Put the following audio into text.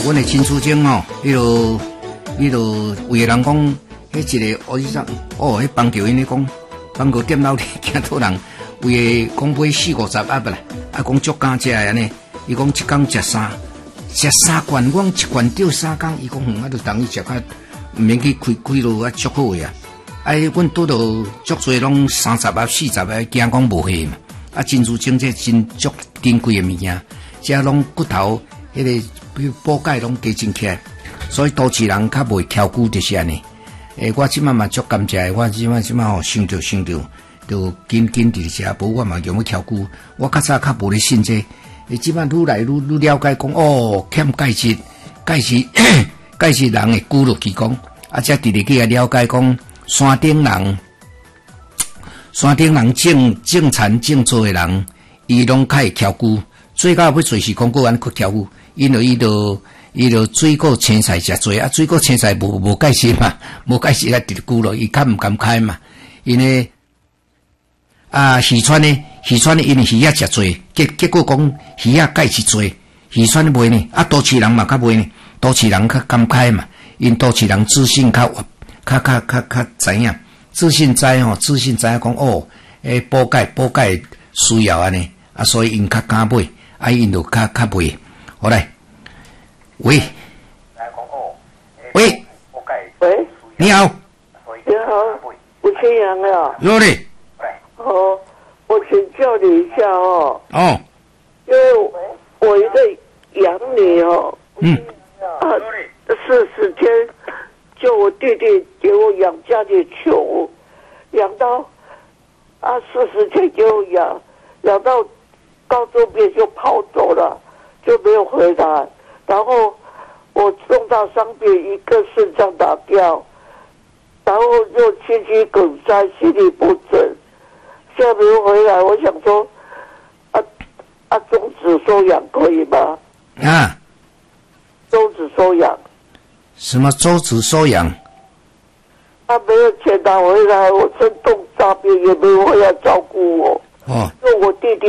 阮的亲属精吼，迄落有个人讲，迄一个哦，迄邦桥因咧讲，邦桥店老里惊到人，为讲买40-50盒啦，啊讲足敢食安尼，伊讲一工食3罐，我1罐钓3工，伊讲啊，就等于食较毋免去开路啊，足好呀。啊，阮拄到足侪拢30盒、40盒，惊讲无货嘛。啊，珍珠精这真足珍贵的物件，这拢骨头迄个比如补钙拢加真起来，所以都市人较袂挑骨就是安尼。我即摆嘛足感谢，我即摆吼想着，就紧伫食，无我嘛用要挑骨。我较早较无咧信这，即摆愈来愈了解讲哦，欠钙质人会骨落去讲，啊，才直直去了解讲山顶人种田种做的人，伊拢较会挑骨。最到要做是讲过安去挑骨，因为伊就水果青菜食多啊，水果青菜无钙质嘛，无钙质啊，直骨咯，伊较毋敢开嘛。因为啊，渔村呢，因为鱼仔食多，结果讲鱼仔钙质多，渔村袂呢，啊，都市人嘛较袂呢，都市人较敢开嘛，因都市人自信较知影。自信知影讲哦，补钙需要安尼啊，所以因较敢买，啊因就较买。好来，喂，喂，你好， 你好，吴清阳啊。 有嘞。 哦，我请教你一下哦。 哦。 因为我一个养女哦。40天。就我弟弟给我养家里穷，养到40天给我养到高中毕业就跑走了，就没有回来。然后我重大伤病，一个肾脏打掉，然后又心肌梗塞，心律不整，现在没有回来。我想说，终止收养可以吗？ 啊， 终止收养。 什么终止收养？ 他没有钱拿回来，我生重大病也没有人来照顾我。 哦， 就我弟弟。